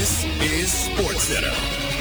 This is SportsCenter.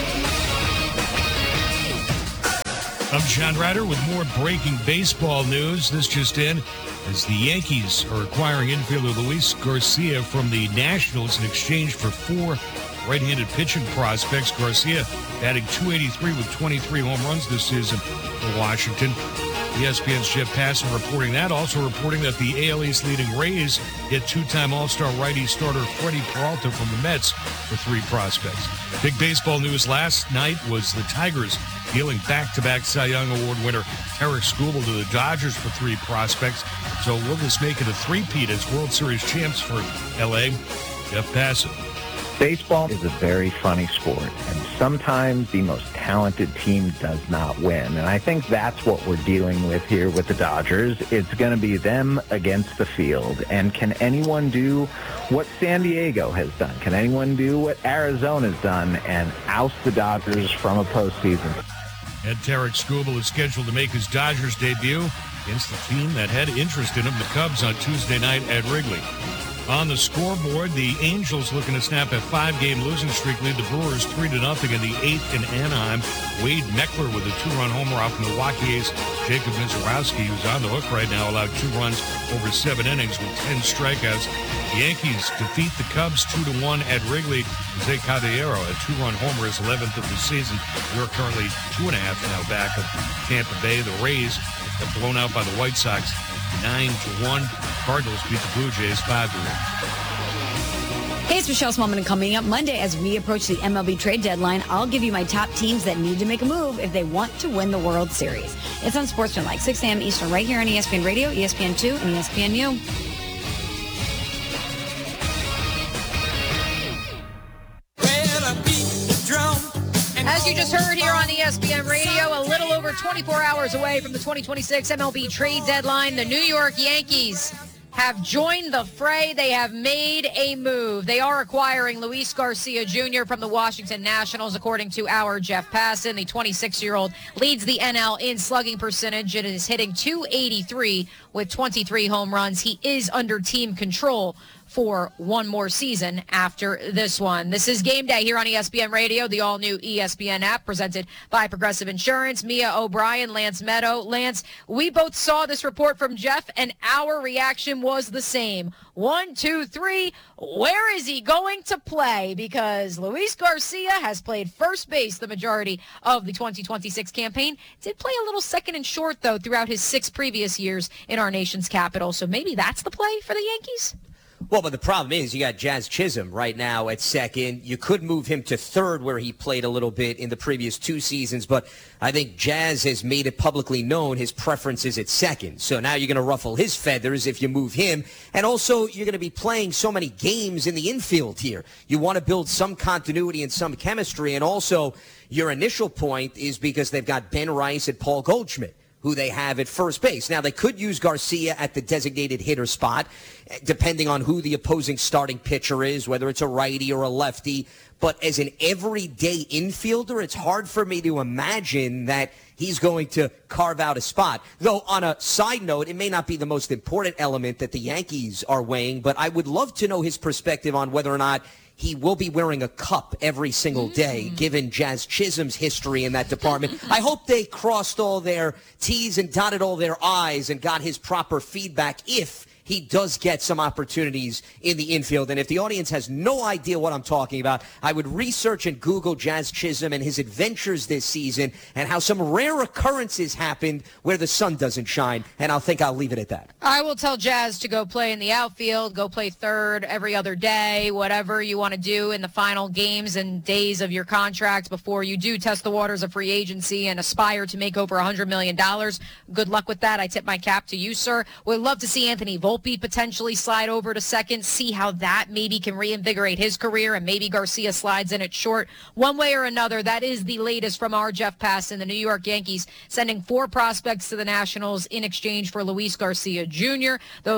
I'm John Ryder with more breaking baseball news. This just in, as the Yankees are acquiring infielder Luis Garcia from the Nationals in exchange for 4 right-handed pitching prospects. Garcia batting .283 with 23 home runs this season for Washington. ESPN's Jeff Passan reporting that. Also reporting that the AL East leading Rays get 2-time All-Star righty starter Freddie Peralta from the Mets for 3 prospects. Big baseball news last night was the Tigers dealing back-to-back Cy Young Award winner Tarik Skubal to the Dodgers for 3 prospects. So will this make it a three-peat as World Series champs for L.A.? Jeff Passan. Baseball is a very funny sport, and sometimes the most talented team does not win. And I think that's what we're dealing with here with the Dodgers. It's going to be them against the field. And can anyone do what San Diego has done? Can anyone do what Arizona's done and oust the Dodgers from a postseason? And Tarik Skubal is scheduled to make his Dodgers debut against the team that had interest in him, the Cubs, on Tuesday night at Wrigley. On the scoreboard, the Angels looking to snap a 5-game losing streak, lead the Brewers 3-0 in the 8th in Anaheim. Wade Meckler with a 2-run homer off Milwaukee ace Jacob Misiorowski, who's on the hook right now, allowed 2 runs over 7 innings with 10 strikeouts. The Yankees defeat the Cubs 2-1 at Wrigley. Jose Caballero, a 2-run homer, his 11th of the season. They're currently 2.5 now back of Tampa Bay. The Rays got blown out by the White Sox 9-1. Cardinals beat the Blue Jays 5-8. Hey, it's Michelle Smallman, and coming up Monday as we approach the MLB trade deadline, I'll give you my top teams that need to make a move if they want to win the World Series. It's on Sportsman, like 6 a.m. Eastern, right here on ESPN Radio, ESPN2, and ESPNU. As you just heard here on ESPN Radio, a little over 24 hours away from the 2026 MLB trade deadline, the New York Yankees have joined the fray. They have made a move. They are acquiring Luis Garcia Jr. from the Washington Nationals, according to our Jeff Passan. The 26-year-old leads the NL in slugging percentage. It is hitting .283 with 23 home runs. He is under team control for one more season after this one. This is Game Day here on ESPN Radio, the all-new ESPN app presented by Progressive Insurance. Mia O'Brien, Lance Meadow. Lance, we both saw this report from Jeff, and our reaction was the same. 1, 2, 3, where is he going to play? Because Luis Garcia has played first base the majority of the 2026 campaign. Did play a little second and short, though, throughout his 6 previous years in our nation's capital. So maybe that's the play for the Yankees? Well, but the problem is you got Jazz Chisholm right now at second. You could move him to third where he played a little bit in the previous 2 seasons, but I think Jazz has made it publicly known his preference is at second. So now you're going to ruffle his feathers if you move him. And also you're going to be playing so many games in the infield here. You want to build some continuity and some chemistry. And also your initial point is because they've got Ben Rice and Paul Goldschmidt, who they have at first base. Now, they could use Garcia at the designated hitter spot, depending on who the opposing starting pitcher is, whether it's a righty or a lefty. But as an everyday infielder, it's hard for me to imagine that he's going to carve out a spot. Though, on a side note, it may not be the most important element that the Yankees are weighing, but I would love to know his perspective on whether or not he will be wearing a cup every single day, given Jazz Chisholm's history in that department. I hope they crossed all their T's and dotted all their I's and got his proper feedback if he does get some opportunities in the infield. And if the audience has no idea what I'm talking about, I would research and Google Jazz Chisholm and his adventures this season and how some rare occurrences happened where the sun doesn't shine. And I'll leave it at that. I will tell Jazz to go play in the outfield, go play third every other day, whatever you want to do in the final games and days of your contract before you do test the waters of free agency and aspire to make over $100 million. Good luck with that. I tip my cap to you, sir. We'd love to see Anthony Volpe potentially slide over to second, see how that maybe can reinvigorate his career, and maybe Garcia slides in at short. One way or another, that is the latest from our Jeff Passan. The New York Yankees sending 4 prospects to the Nationals in exchange for Luis Garcia Jr. Those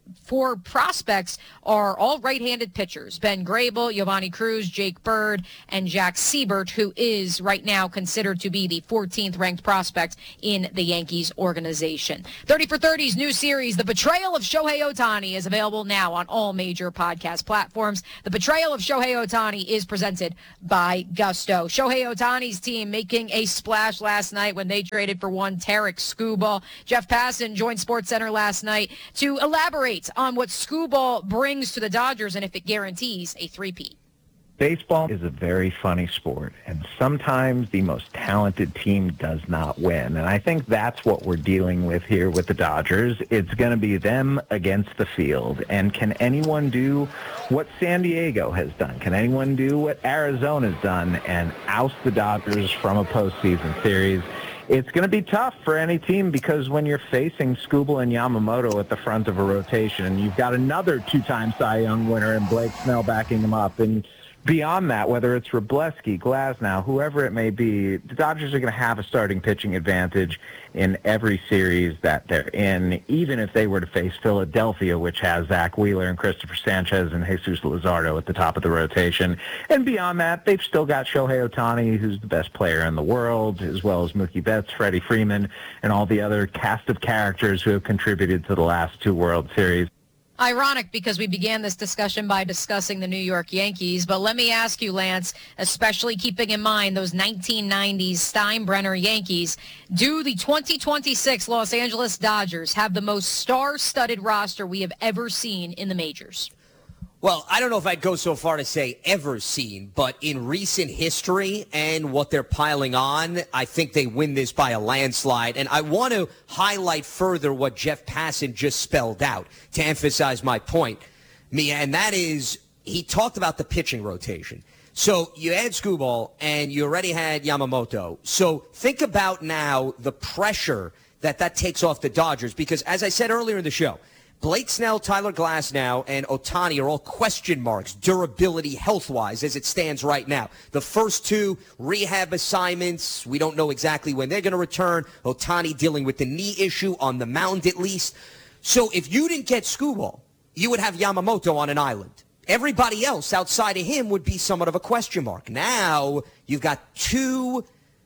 four prospects are all right-handed pitchers: Ben Grable, Giovanni Cruz, Jake Bird, and Jack Siebert, who is right now considered to be the 14th ranked prospect in the Yankees organization. 30 for 30's new series, The Betrayal of Shohei Ohtani, is available now on all major podcast platforms. The Betrayal of Shohei Ohtani is presented by Gusto. Shohei Ohtani's team making a splash last night when they traded for one Tarek Skubal. Jeff Passan joined SportsCenter last night to elaborate on what Skubal brings to the Dodgers and if it guarantees a three-peat. Baseball is a very funny sport, and sometimes the most talented team does not win. And I think that's what we're dealing with here with the Dodgers. It's going to be them against the field. And can anyone do what San Diego has done? Can anyone do what Arizona's done and oust the Dodgers from a postseason series? It's going to be tough for any team because when you're facing Skubal and Yamamoto at the front of a rotation, and you've got another two-time Cy Young winner and Blake Snell backing him up, and beyond that, whether it's Wroblewski, Glasnow, whoever it may be, the Dodgers are going to have a starting pitching advantage in every series that they're in, even if they were to face Philadelphia, which has Zach Wheeler and Christopher Sanchez and Jesus Luzardo at the top of the rotation. And beyond that, they've still got Shohei Ohtani, who's the best player in the world, as well as Mookie Betts, Freddie Freeman, and all the other cast of characters who have contributed to the last two World Series. Ironic because we began this discussion by discussing the New York Yankees, but let me ask you, Lance, especially keeping in mind those 1990s Steinbrenner Yankees, do the 2026 Los Angeles Dodgers have the most star-studded roster we have ever seen in the majors? Well, I don't know if I'd go so far to say ever seen, but in recent history and what they're piling on, I think they win this by a landslide. And I want to highlight further what Jeff Passan just spelled out to emphasize my point, Mia, and that is he talked about the pitching rotation. So you add Skubal, and you already had Yamamoto. So think about now the pressure that takes off the Dodgers, because as I said earlier in the show, Blake Snell, Tyler Glasnow, and Ohtani are all question marks, durability, health-wise, as it stands right now. The first two rehab assignments, we don't know exactly when they're going to return. Ohtani dealing with the knee issue on the mound at least. So if you didn't get Skubal, you would have Yamamoto on an island. Everybody else outside of him would be somewhat of a question mark. Now you've got two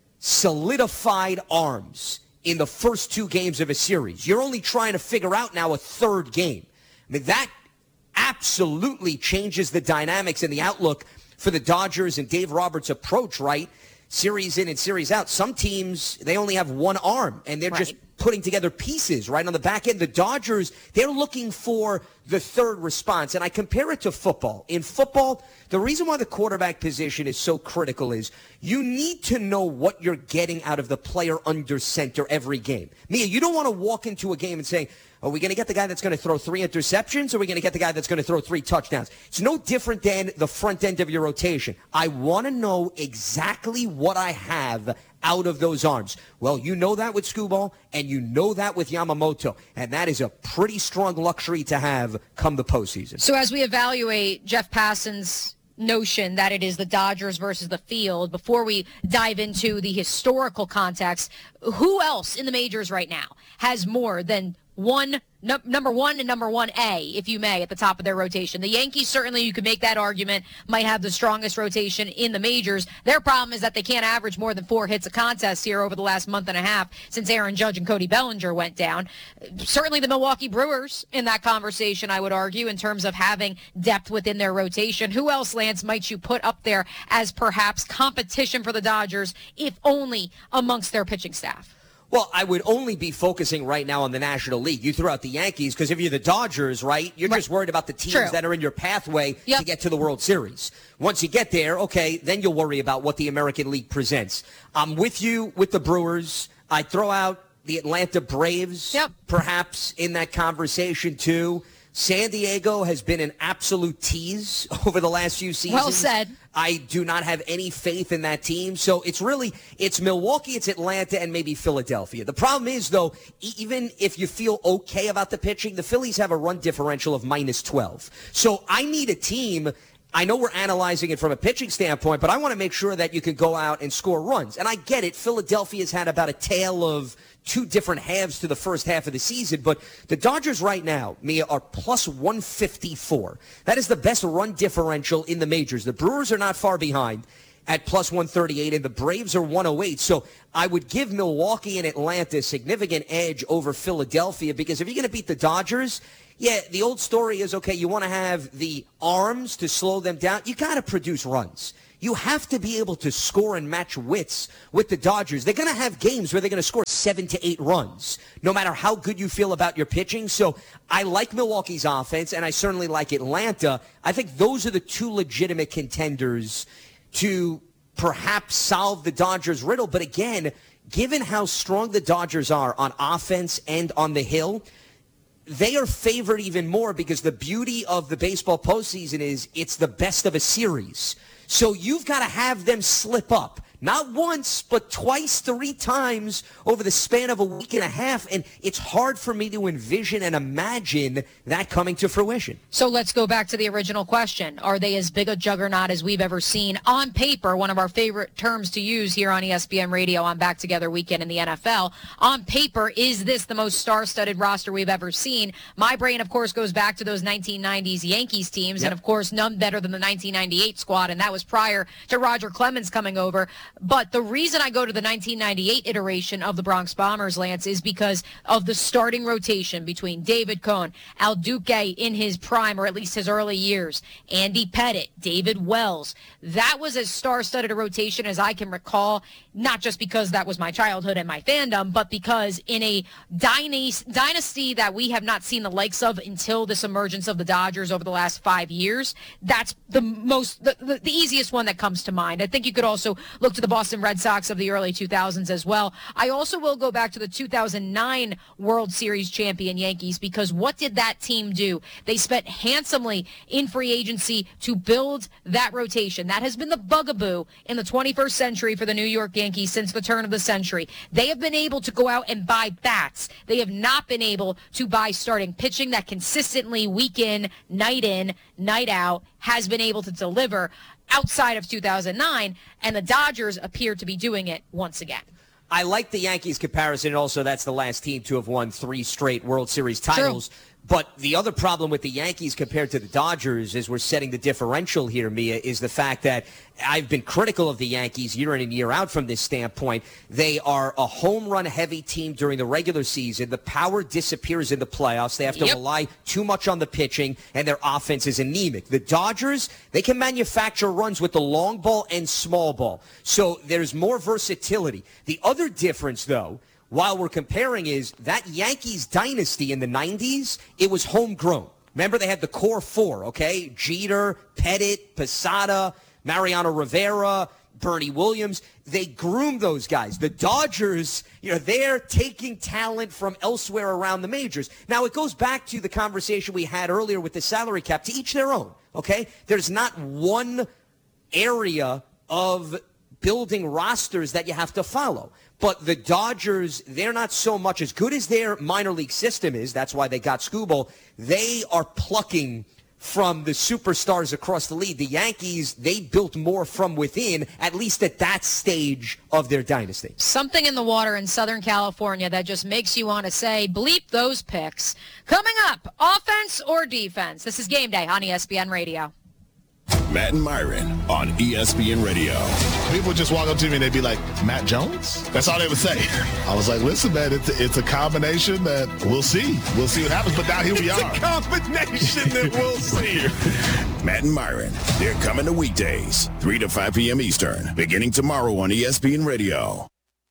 solidified arms in the first two games of a series. You're only trying to figure out now a third game. I mean, that absolutely changes the dynamics and the outlook for the Dodgers and Dave Roberts' approach, right? Series in and series out. Some teams, they only have one arm, and they're just putting together pieces right on the back end. The Dodgers, they're looking for the third response, and I compare it to football. In football, the reason why the quarterback position is so critical is you need to know what you're getting out of the player under center every game. Mia, you don't want to walk into a game and say, are we going to get the guy that's going to throw 3 interceptions, or are we going to get the guy that's going to throw 3 touchdowns? It's no different than the front end of your rotation. I want to know exactly what I have out of those arms. Well, you know that with Skubal, and you know that with Yamamoto, and that is a pretty strong luxury to have come the postseason. So as we evaluate Jeff Passan's notion that it is the Dodgers versus the field, before we dive into the historical context, who else in the majors right now has more than number one and number 1A, if you may, at the top of their rotation? The Yankees, certainly you could make that argument, might have the strongest rotation in the majors. Their problem is that they can't average more than 4 hits a contest here over the last month and a half since Aaron Judge and Cody Bellinger went down. Certainly the Milwaukee Brewers in that conversation, I would argue, in terms of having depth within their rotation. Who else, Lance, might you put up there as perhaps competition for the Dodgers, if only amongst their pitching staff? Well, I would only be focusing right now on the National League. You threw out the Yankees because if you're the Dodgers, right, you're just worried about the teams that are in your pathway to get to the World Series. Once you get there, okay, then you'll worry about what the American League presents. I'm with you with the Brewers. I throw out the Atlanta Braves, perhaps in that conversation too. San Diego has been an absolute tease over the last few seasons. Well said. I do not have any faith in that team. So it's Milwaukee, it's Atlanta, and maybe Philadelphia. The problem is, though, even if you feel okay about the pitching, the Phillies have a run differential of -12. So I need a team I know we're analyzing it from a pitching standpoint, but I want to make sure that you can go out and score runs. And I get it. Philadelphia's had about a tale of two different halves to the first half of the season, but the Dodgers right now, Mia, are plus 154. That is the best run differential in the majors. The Brewers are not far behind at plus 138, and the Braves are 108. So I would give Milwaukee and Atlanta a significant edge over Philadelphia, because if you're going to beat the Dodgers, yeah, the old story is, okay, you want to have the arms to slow them down. You got to produce runs. You have to be able to score and match wits with the Dodgers. They're going to have games where they're going to score 7 to 8 runs, no matter how good you feel about your pitching. So I like Milwaukee's offense, and I certainly like Atlanta. I think those are the two legitimate contenders to perhaps solve the Dodgers' riddle. But again, given how strong the Dodgers are on offense and on the hill, they are favored even more, because the beauty of the baseball postseason is it's the best of a series. So you've got to have them slip up. Not once, but twice, 3 times over the span of a week and a half. And it's hard for me to envision and imagine that coming to fruition. So let's go back to the original question. Are they as big a juggernaut as we've ever seen? On paper, one of our favorite terms to use here on ESPN Radio on Back Together Weekend in the NFL. On paper, is this the most star-studded roster we've ever seen? My brain, of course, goes back to those 1990s Yankees teams. Yep. And, of course, none better than the 1998 squad. And that was prior to Roger Clemens coming over. But the reason I go to the 1998 iteration of the Bronx Bombers, Lance, is because of the starting rotation between David Cone, Al Duque in his prime, or at least his early years, Andy Pettitte, David Wells. That was as star-studded a rotation as I can recall, not just because that was my childhood and my fandom, but because in a dynasty that we have not seen the likes of until this emergence of the Dodgers over the last 5 years, that's the easiest one that comes to mind. I think you could also look to the Boston Red Sox of the early 2000s as well. I also will go back to the 2009 World Series champion Yankees, because what did that team do? They spent handsomely in free agency to build that rotation. That has been the bugaboo in the 21st century for the New York Yankees since the turn of the century. They have been able to go out and buy bats. They have not been able to buy starting pitching that consistently week in, night out has been able to deliver outside of 2009, and the Dodgers appear to be doing it once again. I like the Yankees comparison, and also that's the last team to have won 3 straight World Series titles. True. But the other problem with the Yankees compared to the Dodgers, as we're setting the differential here, Mia, is the fact that I've been critical of the Yankees year in and year out from this standpoint. They are a home run heavy team during the regular season. The power disappears in the playoffs. They have to rely too much on the pitching, and their offense is anemic. The Dodgers, they can manufacture runs with the long ball and small ball. So there's more versatility. The other difference, though, while we're comparing, is that Yankees dynasty in the 90s, it was homegrown. Remember, they had the core 4, okay? Jeter, Pettitte, Posada, Mariano Rivera, Bernie Williams. They groomed those guys. The Dodgers, they're taking talent from elsewhere around the majors. Now, it goes back to the conversation we had earlier with the salary cap. To each their own, okay? There's not one area of building rosters that you have to follow. But the Dodgers, they're not so much, as good as their minor league system is, that's why they got Skubal, they are plucking from the superstars across the league. The Yankees, they built more from within, at least at that stage of their dynasty. Something in the water in Southern California that just makes you want to say, bleep those picks. Coming up, offense or defense? This is Game Day on ESPN Radio. Matt and Myron on ESPN Radio. People would just walk up to me and they'd be like, Matt Jones? That's all they would say. I was like, listen, man, it's a combination that we'll see. We'll see what happens, but now here we are. It's a combination that we'll see. Matt and Myron, they're coming to weekdays, 3 to 5 p.m. Eastern, beginning tomorrow on ESPN Radio.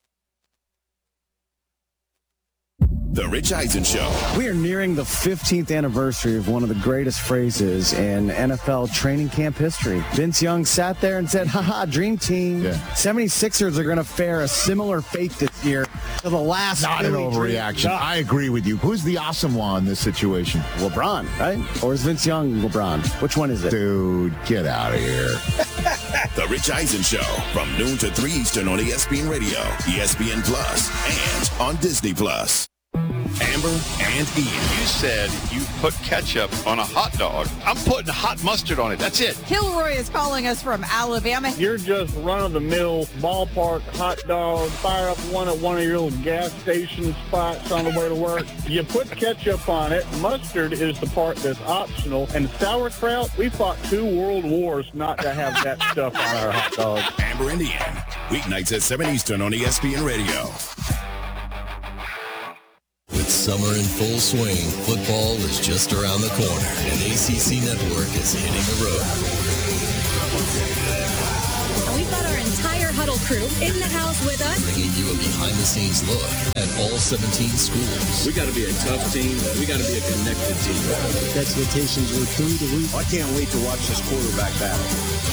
The Rich Eisen Show. We are nearing the 15th anniversary of one of the greatest phrases in NFL training camp history. Vince Young sat there and said, haha, dream team. Yeah. 76ers are going to fare a similar fate this year to the last. Not an overreaction. I agree with you. Who's the awesome one in this situation? LeBron, right? Or is Vince Young LeBron? Which one is it? Dude, get out of here. The Rich Eisen Show from noon to 3 Eastern on ESPN Radio, ESPN Plus, and on Disney Plus. And Amber and Ian. You said you put ketchup on a hot dog. I'm putting hot mustard on it. That's it. Kilroy is calling us from Alabama. You're just run-of-the-mill ballpark hot dog. Fire up one at one of your little gas station spots on the way to work. You put ketchup on it. Mustard is the part that's optional. And sauerkraut, we fought 2 world wars not to have that stuff on our hot dogs. Amber and Ian. Weeknights at 7 Eastern on ESPN Radio. With summer in full swing, football is just around the corner, and ACC Network is hitting the road. We've got our entire Huddle crew in the house with us, bringing you a behind-the-scenes look at all 17 schools. We got to be a tough team. We got to be a connected team. Expectations were through the roof. I can't wait to watch this quarterback battle.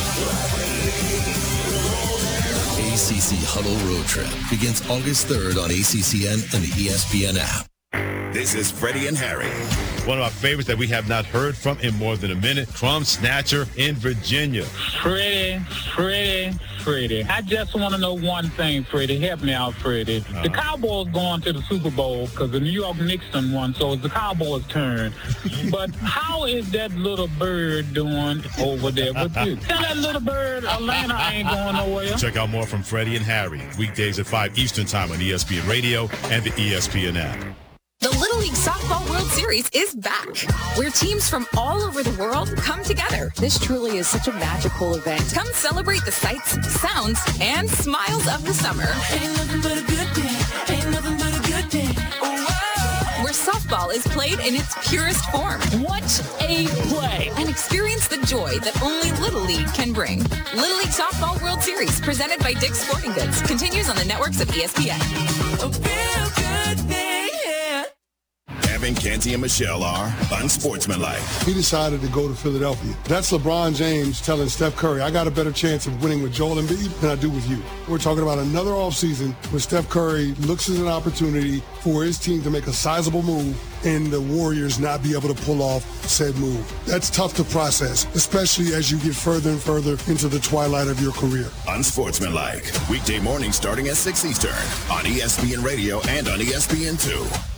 ACC Huddle Road Trip begins August 3rd on ACCN and the ESPN app. This is Freddie and Harry. One of our favorites that we have not heard from in more than a minute, Crumb Snatcher in Virginia. Freddie. I just want to know one thing, Freddie. Help me out, Freddie. The Cowboys going to the Super Bowl because the New York Knicks done won, so it's the Cowboys' turn. But how is that little bird doing over there with you? Tell that little bird Atlanta ain't going nowhere. Check out more from Freddie and Harry, weekdays at 5 Eastern Time on ESPN Radio and the ESPN app. The Little League Softball World Series is back, where teams from all over the world come together. This truly is such a magical event. Come celebrate the sights, sounds, and smiles of the summer. Ain't nothing but a good day. Ain't nothing but a good day. Whoa. Where softball is played in its purest form. What a play! And experience the joy that only Little League can bring. Little League Softball World Series, presented by Dick's Sporting Goods, continues on the networks of ESPN. A real good day. Evan, Canty, and Michelle are unsportsmanlike. He decided to go to Philadelphia. That's LeBron James telling Steph Curry, I got a better chance of winning with Joel Embiid than I do with you. We're talking about another offseason where Steph Curry looks as an opportunity for his team to make a sizable move and the Warriors not be able to pull off said move. That's tough to process, especially as you get further and further into the twilight of your career. Unsportsmanlike. Weekday morning starting at 6 Eastern on ESPN Radio and on ESPN2.